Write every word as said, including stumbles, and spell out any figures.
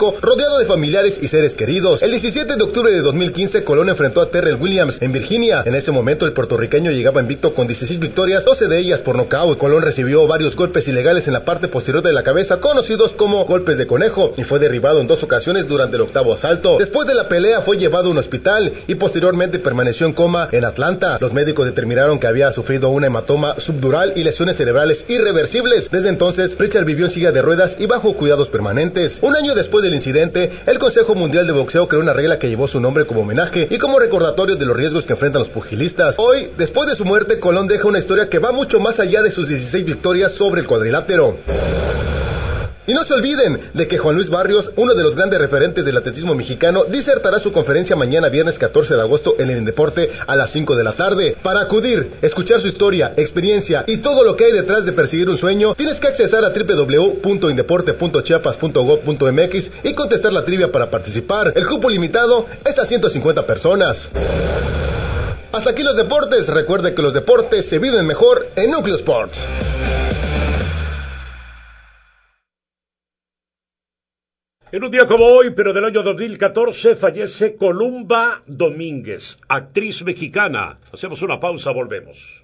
Jalisco, rodeado de familiares y seres queridos. El diecisiete de octubre de dos mil quince, Colón enfrentó a Terrell Williams en Virginia. En ese momento, el puertorriqueño llegaba invicto con dieciséis victorias, doce de ellas por nocaut. Colón recibió varios golpes ilegales en la parte posterior de la cabeza, conocidos como golpes de conejo, y fue derribado en dos ocasiones durante el octavo asalto. Después de la pelea, fue llevado a un hospital y posteriormente permaneció en coma en Atlanta. Los médicos determinaron que había sufrido una hematoma subdural y lesiones cerebrales irreversibles. Desde entonces, Pritchard vivió en silla de ruedas y bajo cuidados permanentes. Un año después del incidente, el Consejo Mundial de Boxeo creó una regla que llevó su nombre como homenaje y como recordatorio de los riesgos que enfrentan los pugilistas. Hoy, después de su muerte, Colón deja una historia que va mucho más allá de sus dieciséis victorias sobre el cuadrilátero. Y no se olviden de que Juan Luis Barrios, uno de los grandes referentes del atletismo mexicano, disertará su conferencia mañana viernes catorce de agosto en el Indeporte a las cinco de la tarde. Para acudir, escuchar su historia, experiencia y todo lo que hay detrás de perseguir un sueño, tienes que accesar a doble u doble u doble u punto indeporte punto chiapas punto gob punto m x y contestar la trivia para participar. El cupo limitado es a ciento cincuenta personas. Hasta aquí los deportes. Recuerde que los deportes se viven mejor en Núcleo Sports. En un día como hoy, pero del año dos mil catorce, fallece Columba Domínguez, actriz mexicana. Hacemos una pausa, volvemos.